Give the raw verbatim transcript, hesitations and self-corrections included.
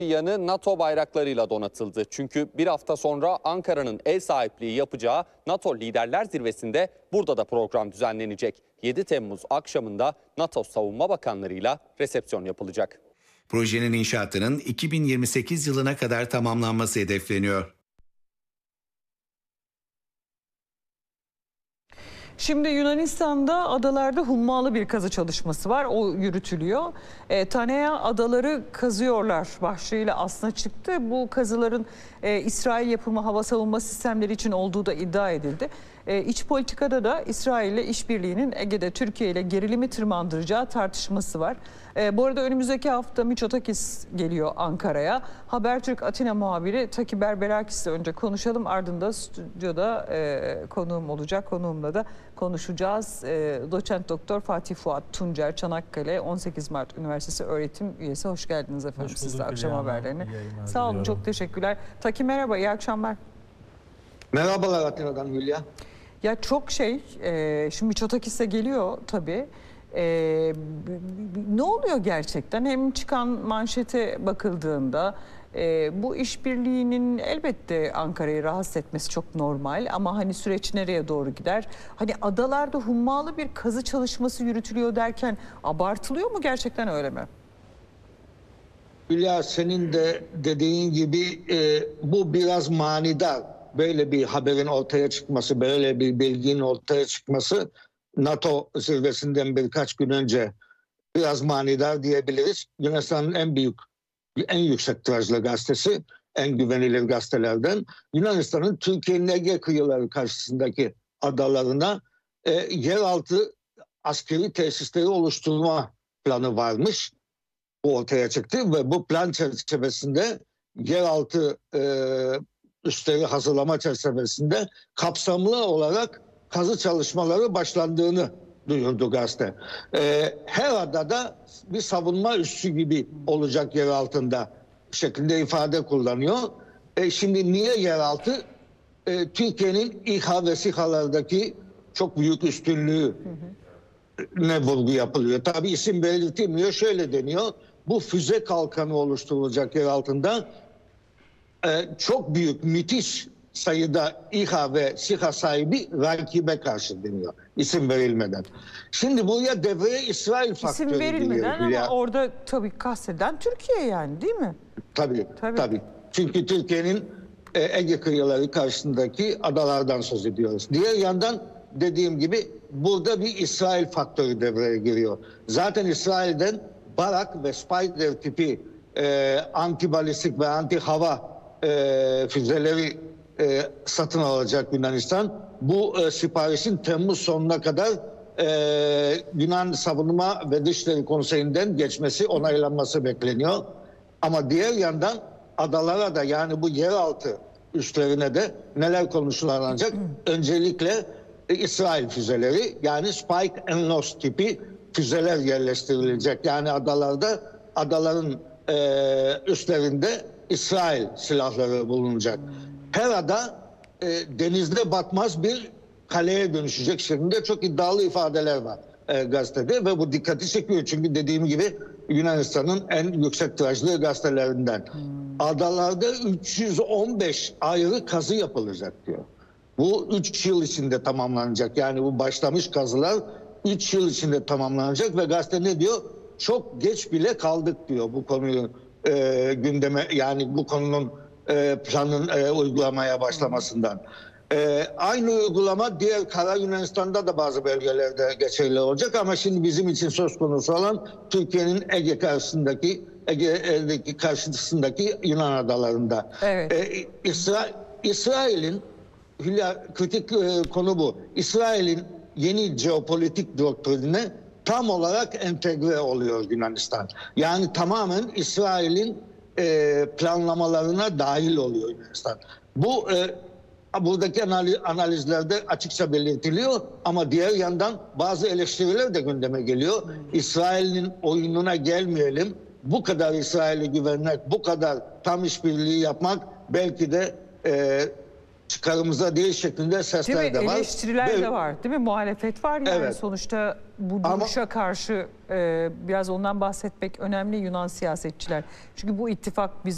yanı NATO bayraklarıyla donatıldı. Çünkü bir hafta sonra Ankara'nın ev sahipliği yapacağı NATO Liderler Zirvesi'nde burada da program düzenlenecek. yedi Temmuz akşamında NATO Savunma Bakanlarıyla resepsiyon yapılacak. Projenin inşaatının iki bin yirmi sekiz yılına kadar tamamlanması hedefleniyor. Şimdi Yunanistan'da adalarda hummalı bir kazı çalışması var. O yürütülüyor. E, Tanea adaları kazıyorlar başlığıyla aslına çıktı. Bu kazıların e, İsrail yapımı hava savunma sistemleri için olduğu da iddia edildi. E, iç politikada da İsrail ile işbirliğinin Ege'de Türkiye ile gerilimi tırmandıracağı tartışması var. E, bu arada önümüzdeki hafta Mitsotakis geliyor Ankara'ya. Habertürk Atina muhabiri Taki Berberakis'le önce konuşalım. Ardından stüdyoda e, konuğum olacak. Konuğumla da konuşacağız. E, Doçent Doktor Fatih Fuat Tuncer, Çanakkale on sekiz Mart Üniversitesi öğretim üyesi. Hoş geldiniz efendim. Siz de akşam haberlerini. Sağ olun, çok teşekkürler. Taki merhaba, iyi akşamlar. Merhabalar Atina'dan Hülya. Ya çok şey, e, şimdi Mitsotakis'e geliyor tabii. E, ne oluyor gerçekten? Hem çıkan manşete bakıldığında e, bu işbirliğinin elbette Ankara'yı rahatsız etmesi çok normal. Ama hani süreç nereye doğru gider? Hani adalarda hummalı bir kazı çalışması yürütülüyor derken abartılıyor mu, gerçekten öyle mi? Hülya, senin de dediğin gibi e, bu biraz manidar. Böyle bir haberin ortaya çıkması, böyle bir bilginin ortaya çıkması NATO zirvesinden birkaç gün önce biraz manidar diyebiliriz. Yunanistan'ın en büyük, en yüksek tirajlı gazetesi, en güvenilir gazetelerden. Yunanistan'ın Türkiye'nin Ege kıyıları karşısındaki adalarına e, yeraltı askeri tesisleri oluşturma planı varmış. Bu ortaya çıktı ve bu plan çerçevesinde yeraltı e, üsleri hazırlama çerçevesinde kapsamlı olarak kazı çalışmaları başlandığını duyurdu gazete. Ee, her adada bir savunma üssü gibi olacak yer altında şeklinde ifade kullanıyor. E, şimdi niye yeraltı? E, Türkiye'nin İHA ve SİHA'lardaki çok büyük üstünlüğü ne vurgu yapılıyor. Tabii isim belirtilmiyor. Şöyle deniyor. Bu füze kalkanı oluşturulacak yer altında Ee, çok büyük, müthiş sayıda İHA ve SİHA sahibi rakibe karşı deniyor. İsim verilmeden. Şimdi buraya devreye İsrail faktörü İsim giriyor. verilmeden ama Ya. orada tabii kastedilen Türkiye, yani değil mi? Tabii, Tabii. tabii. Çünkü Türkiye'nin e, Ege kıyıları karşısındaki adalardan söz ediyoruz. Diğer yandan dediğim gibi burada bir İsrail faktörü devreye giriyor. Zaten İsrail'den Barak ve Spider tipi e, antibalistik ve anti hava E, füzeleri e, satın alacak Yunanistan. Bu e, siparişin Temmuz sonuna kadar e, Yunan Savunma ve Dışişleri Konseyi'nden geçmesi, onaylanması bekleniyor. Ama diğer yandan adalara da, yani bu yeraltı üslerine de neler konuşulacak? Öncelikle e, İsrail füzeleri, yani Spike and Loss tipi füzeler yerleştirilecek. Yani adalarda, adaların e, üstlerinde İsrail silahları bulunacak. Her ada e, denizde batmaz bir kaleye dönüşecek şeklinde çok iddialı ifadeler var e, gazetede ve bu dikkati çekiyor. Çünkü dediğim gibi Yunanistan'ın en yüksek tirajlı gazetelerinden. Hmm. Adalarda üç yüz on beş ayrı kazı yapılacak diyor. Bu üç yıl içinde tamamlanacak. Yani bu başlamış kazılar üç yıl içinde tamamlanacak ve gazete ne diyor? Çok geç bile kaldık diyor bu konuyu E, gündeme, yani bu konunun e, planın e, uygulamaya başlamasından. E, aynı uygulama diğer Kara Yunanistan'da da bazı bölgelerde geçerli olacak ama şimdi bizim için söz konusu olan Türkiye'nin Ege karşısındaki Ege'deki karşısındaki Yunan adalarında. Evet. E, İsra İsrail'in Hülya, kritik e, konu bu. İsrail'in yeni jeopolitik doktrinine tam olarak entegre oluyor Yunanistan. Yani tamamen İsrail'in e, planlamalarına dahil oluyor Yunanistan. Bu e, buradaki analiz, analizlerde açıkça belirtiliyor ama diğer yandan bazı eleştiriler de gündeme geliyor. Hmm. İsrail'in oyununa gelmeyelim. Bu kadar İsrail'i güvenmek, bu kadar tam işbirliği yapmak belki de e, çıkarımıza değil şeklinde sesler de var. Eleştiriler Ve, de var değil mi? Muhalefet var yani evet. Sonuçta bu duruşa Ama, karşı e, biraz ondan bahsetmek önemli Yunan siyasetçiler. Çünkü bu ittifak bize